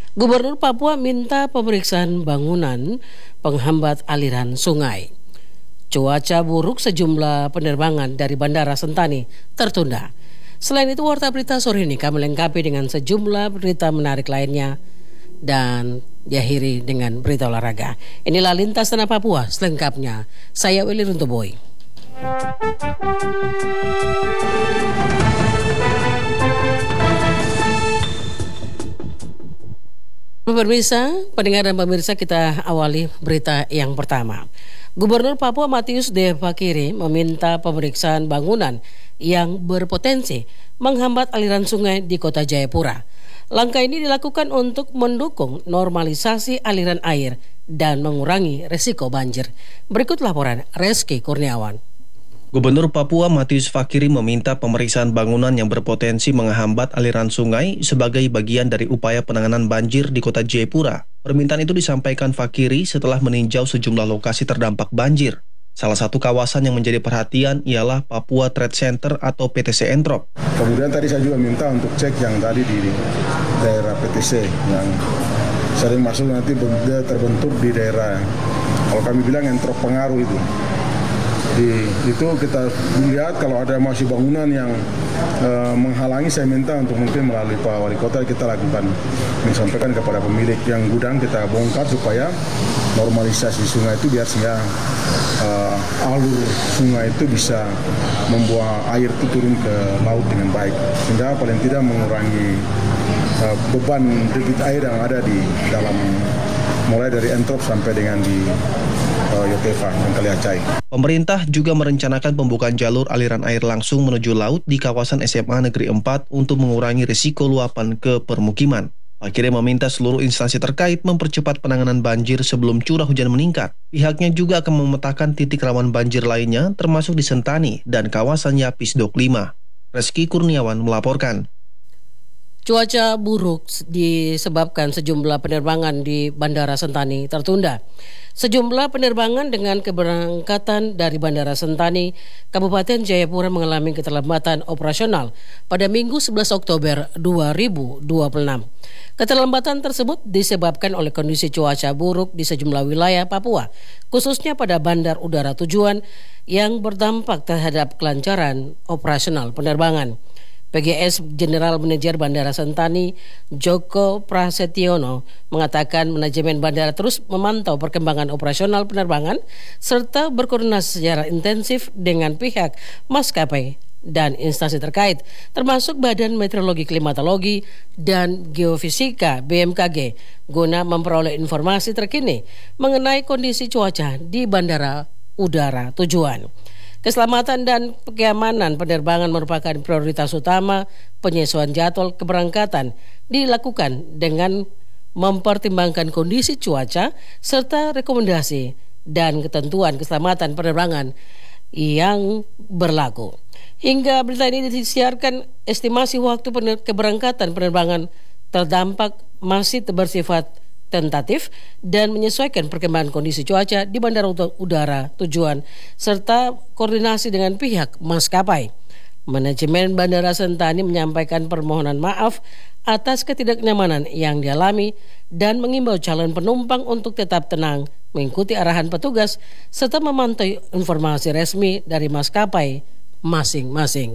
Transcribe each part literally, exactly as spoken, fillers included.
Gubernur Papua minta pemeriksaan bangunan penghambat aliran sungai. Cuaca buruk, sejumlah penerbangan dari Bandara Sentani tertunda. Selain itu, Warta Berita sore ini kami lengkapi dengan sejumlah berita menarik lainnya dan diakhiri dengan berita olahraga. Inilah Lintas Tanah Papua selengkapnya. Saya Willy Runtuboy. Pemirsa, pendengar dan pemirsa, kita awali berita yang pertama. Gubernur Papua Matius D. Fakiri meminta pemeriksaan bangunan yang berpotensi menghambat aliran sungai di Kota Jayapura. Langkah ini dilakukan untuk mendukung normalisasi aliran air dan mengurangi resiko banjir. Berikut laporan Reski Kurniawan. Gubernur Papua Matius Fakiri meminta pemeriksaan bangunan yang berpotensi menghambat aliran sungai sebagai bagian dari upaya penanganan banjir di Kota Jayapura. Permintaan itu disampaikan Fakiri setelah meninjau sejumlah lokasi terdampak banjir. Salah satu kawasan yang menjadi perhatian ialah Papua Trade Center atau P T C Entrop. Kemudian tadi saya juga minta untuk cek yang tadi di daerah P T C yang sering masuk nanti terbentuk di daerah, kalau kami bilang entrop pengaruh itu. Di, itu kita lihat kalau ada masih bangunan yang uh, menghalangi, saya minta untuk mungkin melalui Pak Wali Kota kita lakukan menyampaikan kepada pemilik yang gudang, kita bongkar supaya normalisasi sungai itu biar sehingga uh, alur sungai itu bisa membuang air itu turun ke laut dengan baik, sehingga paling tidak mengurangi uh, beban debit air yang ada di dalam, mulai dari Entrop sampai dengan di uh, Yotefa dan Kaliacai. Pemerintah juga merencanakan pembukaan jalur aliran air langsung menuju laut di kawasan S M A Negeri empat untuk mengurangi risiko luapan ke permukiman. Akhirnya meminta seluruh instansi terkait mempercepat penanganan banjir sebelum curah hujan meningkat. Pihaknya juga akan memetakan titik rawan banjir lainnya termasuk di Sentani dan kawasan Yapis Dok lima. Reski Kurniawan melaporkan. Cuaca buruk disebabkan sejumlah penerbangan di Bandara Sentani tertunda. Sejumlah penerbangan dengan keberangkatan dari Bandara Sentani, Kabupaten Jayapura mengalami keterlambatan operasional pada Minggu sebelas Oktober dua ribu dua puluh enam. Keterlambatan tersebut disebabkan oleh kondisi cuaca buruk di sejumlah wilayah Papua, khususnya pada bandar udara tujuan yang berdampak terhadap kelancaran operasional penerbangan. P G S General Manager Bandara Sentani, Joko Prasetyono, mengatakan manajemen bandara terus memantau perkembangan operasional penerbangan serta berkoordinasi secara intensif dengan pihak maskapai dan instansi terkait, termasuk Badan Meteorologi, Klimatologi, dan Geofisika B M K G, guna memperoleh informasi terkini mengenai kondisi cuaca di bandara udara tujuan. Keselamatan dan keamanan penerbangan merupakan prioritas utama. Penyesuaian jadwal keberangkatan dilakukan dengan mempertimbangkan kondisi cuaca serta rekomendasi dan ketentuan keselamatan penerbangan yang berlaku. Hingga berita ini disiarkan, estimasi waktu pener- keberangkatan penerbangan terdampak masih bersifat tentatif dan menyesuaikan perkembangan kondisi cuaca di bandara udara tujuan serta koordinasi dengan pihak maskapai. Manajemen Bandara Sentani menyampaikan permohonan maaf atas ketidaknyamanan yang dialami dan mengimbau calon penumpang untuk tetap tenang, mengikuti arahan petugas serta memantau informasi resmi dari maskapai masing-masing.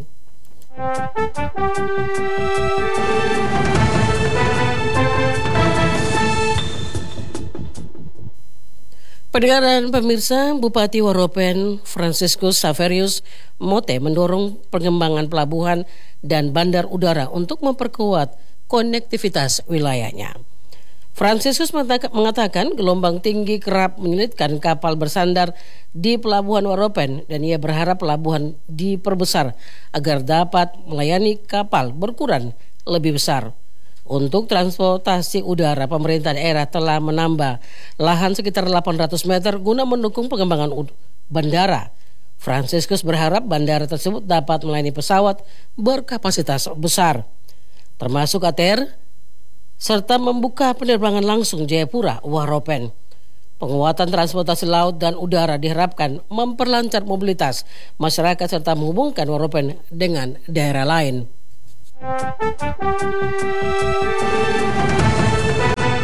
Pendengar dan pemirsa, Bupati Waropen Franciscus Saverius Mote mendorong pengembangan pelabuhan dan bandar udara untuk memperkuat konektivitas wilayahnya. Franciscus mengatakan gelombang tinggi kerap menyulitkan kapal bersandar di pelabuhan Waropen dan ia berharap pelabuhan diperbesar agar dapat melayani kapal berukuran lebih besar. Untuk transportasi udara, pemerintah daerah telah menambah lahan sekitar delapan ratus meter guna mendukung pengembangan bandara. Franciscus berharap bandara tersebut dapat melayani pesawat berkapasitas besar, termasuk A T R, serta membuka penerbangan langsung Jayapura-Waropen. Penguatan transportasi laut dan udara diharapkan memperlancar mobilitas masyarakat serta menghubungkan Waropen dengan daerah lain.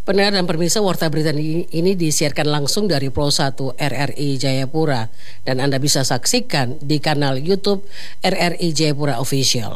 Pendengar dan pemirsa, Warta Berita ini disiarkan langsung dari Pro satu R R I Jayapura dan Anda bisa saksikan di kanal YouTube R R I Jayapura Official.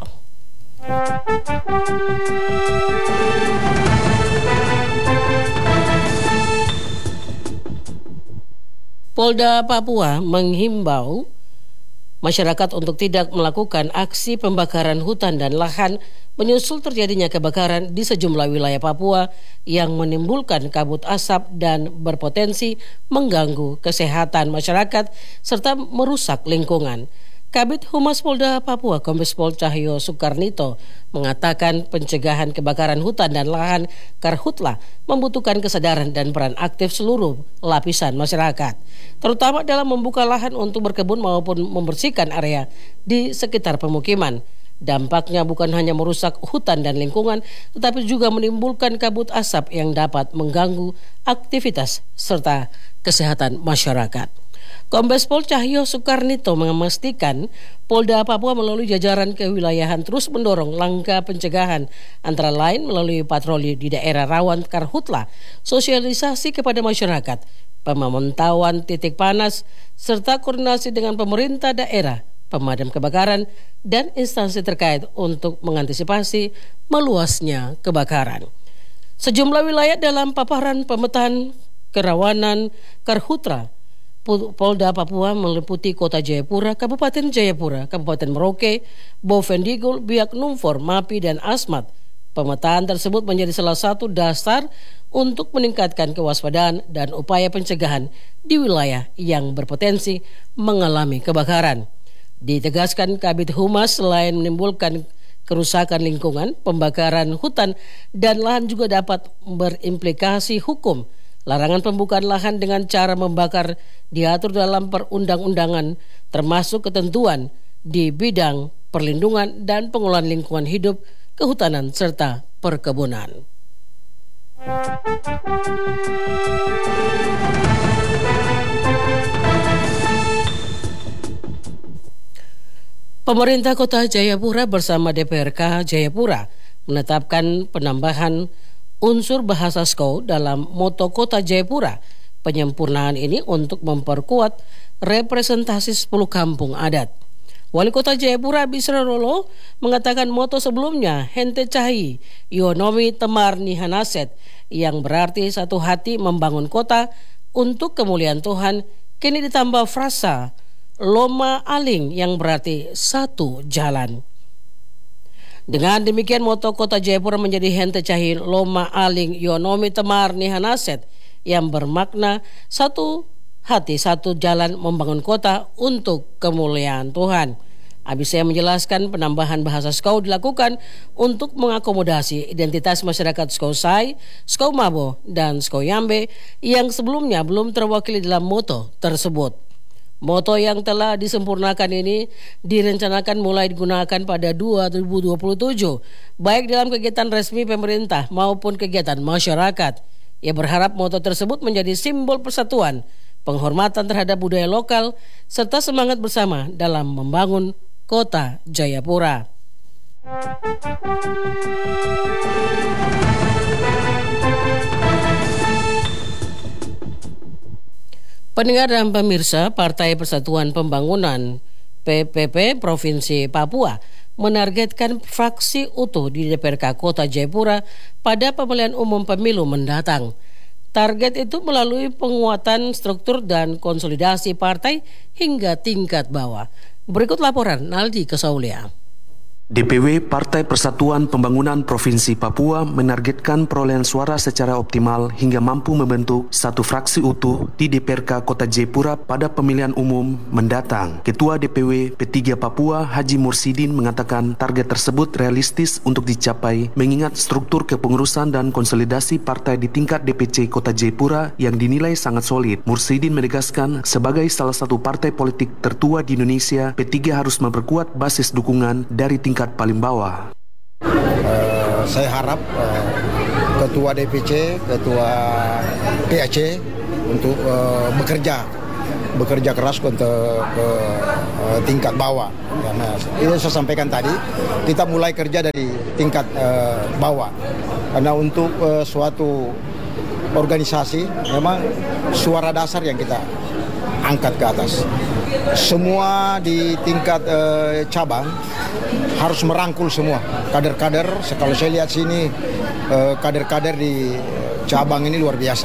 Polda Papua menghimbau masyarakat untuk tidak melakukan aksi pembakaran hutan dan lahan menyusul terjadinya kebakaran di sejumlah wilayah Papua yang menimbulkan kabut asap dan berpotensi mengganggu kesehatan masyarakat serta merusak lingkungan. Kabid Humas Polda Papua Kombes Pol Cahyo Soekarnito mengatakan pencegahan kebakaran hutan dan lahan Karhutla membutuhkan kesadaran dan peran aktif seluruh lapisan masyarakat, terutama dalam membuka lahan untuk berkebun maupun membersihkan area di sekitar pemukiman. Dampaknya bukan hanya merusak hutan dan lingkungan, tetapi juga menimbulkan kabut asap yang dapat mengganggu aktivitas serta kesehatan masyarakat. Kombes Pol Cahyo Soekarnito memastikan Polda Papua melalui jajaran kewilayahan terus mendorong langkah pencegahan, antara lain melalui patroli di daerah rawan Karhutla, sosialisasi kepada masyarakat, pemantauan titik panas, serta koordinasi dengan pemerintah daerah, pemadam kebakaran, dan instansi terkait untuk mengantisipasi meluasnya kebakaran. Sejumlah wilayah dalam paparan pemetaan kerawanan Karhutla Polda Papua meliputi Kota Jayapura, Kabupaten Jayapura, Kabupaten Merauke, Bovendigul, Biak Numfor, Mapi, dan Asmat. Pemetaan tersebut menjadi salah satu dasar untuk meningkatkan kewaspadaan dan upaya pencegahan di wilayah yang berpotensi mengalami kebakaran. Ditegaskan Kabid Humas, selain menimbulkan kerusakan lingkungan, pembakaran hutan dan lahan juga dapat berimplikasi hukum. Larangan pembukaan lahan dengan cara membakar diatur dalam perundang-undangan, termasuk ketentuan di bidang perlindungan dan pengelolaan lingkungan hidup, kehutanan, serta perkebunan. Pemerintah Kota Jayapura bersama D P R K Jayapura menetapkan penambahan unsur bahasa Skau dalam moto Kota Jayapura. Penyempurnaan ini untuk memperkuat representasi sepuluh kampung adat. Wali Kota Jayapura Bisra Rolo mengatakan moto sebelumnya Hente Cahi Yonomi Temar Nihanaset yang berarti satu hati membangun kota untuk kemuliaan Tuhan kini ditambah frasa Loma Aling yang berarti satu jalan. Dengan demikian moto Kota Jayapura menjadi Hente Cahi Loma Aling Yonomi Temar Nihanaset yang bermakna satu hati satu jalan membangun kota untuk kemuliaan Tuhan. Habis saya menjelaskan penambahan bahasa Skau dilakukan untuk mengakomodasi identitas masyarakat Skau Sai, Skau Mabo, dan Skau Yambe yang sebelumnya belum terwakili dalam moto tersebut. Moto yang telah disempurnakan ini direncanakan mulai digunakan pada dua ribu dua puluh tujuh, baik dalam kegiatan resmi pemerintah maupun kegiatan masyarakat. Ia berharap moto tersebut menjadi simbol persatuan, penghormatan terhadap budaya lokal, serta semangat bersama dalam membangun Kota Jayapura. Pendengar dan pemirsa, Partai Persatuan Pembangunan P P P Provinsi Papua menargetkan fraksi utuh di D P R K Kota Jayapura pada pemilihan umum pemilu mendatang. Target itu melalui penguatan struktur dan konsolidasi partai hingga tingkat bawah. Berikut laporan Naldi Kesaulia. D P W Partai Persatuan Pembangunan Provinsi Papua menargetkan perolehan suara secara optimal hingga mampu membentuk satu fraksi utuh di D P R K Kota Jayapura pada pemilihan umum mendatang. Ketua D P W P tiga Papua Haji Mursidin mengatakan target tersebut realistis untuk dicapai mengingat struktur kepengurusan dan konsolidasi partai di tingkat D P C Kota Jayapura yang dinilai sangat solid. Mursidin menegaskan sebagai salah satu partai politik tertua di Indonesia, P tiga harus memperkuat basis dukungan dari tingkat paling bawah. Uh, saya harap uh, Ketua D P C, Ketua P A C untuk uh, bekerja bekerja keras untuk ke uh, tingkat bawah. Karena ini saya sampaikan tadi, kita mulai kerja dari tingkat uh, bawah. Karena untuk uh, suatu organisasi, memang suara dasar yang kita angkat ke atas. Semua di tingkat eh, cabang harus merangkul semua kader-kader. Kalau saya lihat sini eh, kader-kader di cabang ini luar biasa.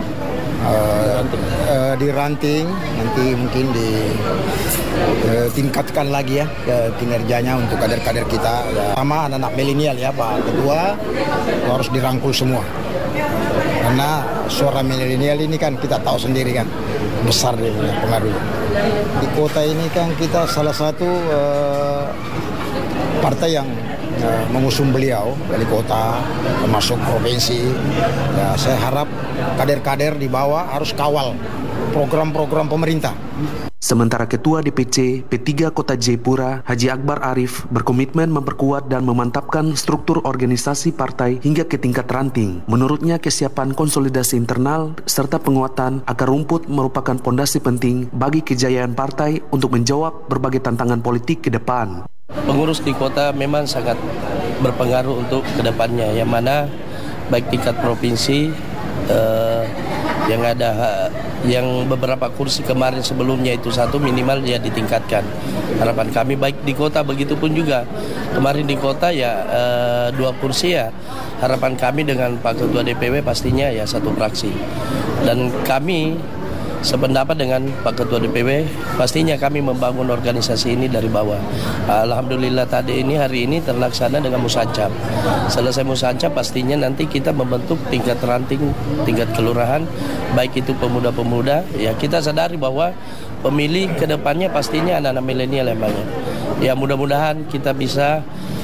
Uh, uh, di ranting nanti mungkin ditingkatkan uh, lagi ya uh, kinerjanya untuk kader-kader kita ya. Sama anak-anak milenial ya Pak Ketua harus dirangkul semua karena suara milenial ini kan kita tahu sendiri kan besar dia pengaruhnya. Di kota ini kan kita salah satu uh, partai yang uh, mengusung beliau dari kota termasuk provinsi. Ya, saya harap kader-kader di bawah harus kawal program-program pemerintah. Sementara Ketua D P C P tiga Kota Jayapura, Haji Akbar Arif, berkomitmen memperkuat dan memantapkan struktur organisasi partai hingga ke tingkat ranting. Menurutnya, kesiapan konsolidasi internal serta penguatan akar rumput merupakan pondasi penting bagi kejayaan partai untuk menjawab berbagai tantangan politik ke depan. Pengurus di kota memang sangat berpengaruh untuk kedepannya, yang mana baik tingkat provinsi eh, yang ada yang beberapa kursi kemarin sebelumnya itu satu minimal ya ditingkatkan. Harapan kami baik di kota begitu pun juga kemarin di kota ya eh, dua kursi ya. Harapan kami dengan Pak Ketua D P W pastinya ya satu fraksi. Dan kami sependapat dengan Pak Ketua D P W, pastinya kami membangun organisasi ini dari bawah. Alhamdulillah tadi ini hari ini terlaksana dengan musancap. Selesai musancap pastinya nanti kita membentuk tingkat ranting, tingkat kelurahan, baik itu pemuda-pemuda. Ya kita sadari bahwa pemilih kedepannya pastinya anak-anak milenial yang banyak. Ya mudah-mudahan kita bisa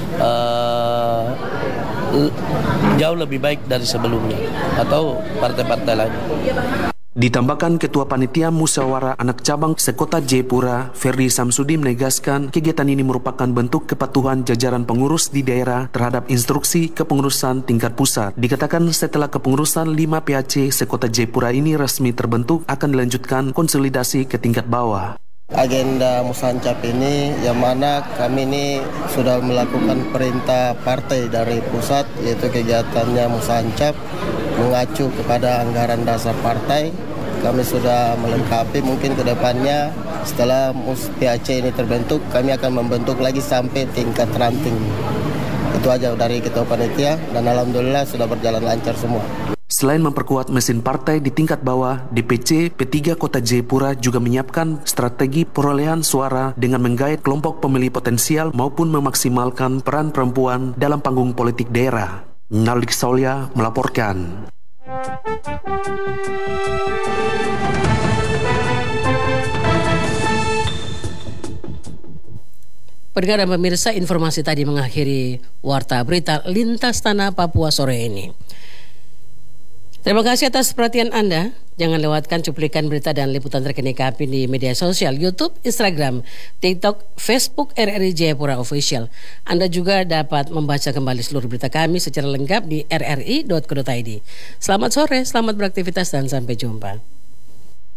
uh, jauh lebih baik dari sebelumnya atau partai-partai lain. Ditambahkan Ketua Panitia Musyawarah Anak Cabang Sekota Jayapura, Ferdi Samsudi, menegaskan kegiatan ini merupakan bentuk kepatuhan jajaran pengurus di daerah terhadap instruksi kepengurusan tingkat pusat. Dikatakan setelah kepengurusan lima P A C Sekota Jayapura ini resmi terbentuk, akan dilanjutkan konsolidasi ke tingkat bawah. Agenda musancap ini yang mana kami ini sudah melakukan perintah partai dari pusat, yaitu kegiatannya musancap mengacu kepada anggaran dasar partai. Kami sudah melengkapi, mungkin ke depannya setelah P A C ini terbentuk kami akan membentuk lagi sampai tingkat ranting. Itu aja dari Ketua Panitia dan alhamdulillah sudah berjalan lancar semua. Selain memperkuat mesin partai di tingkat bawah, D P C P tiga Kota Jayapura juga menyiapkan strategi perolehan suara dengan menggait kelompok pemilih potensial maupun memaksimalkan peran perempuan dalam panggung politik daerah. Nalik Saulia melaporkan. Pendengar dan pemirsa, informasi tadi mengakhiri Warta Berita Lintas Tanah Papua sore ini. Terima kasih atas perhatian Anda. Jangan lewatkan cuplikan berita dan liputan terkini kami di media sosial YouTube, Instagram, TikTok, Facebook R R I Jayapura Official. Anda juga dapat membaca kembali seluruh berita kami secara lengkap di r r i dot co dot i d. Selamat sore, selamat beraktivitas dan sampai jumpa.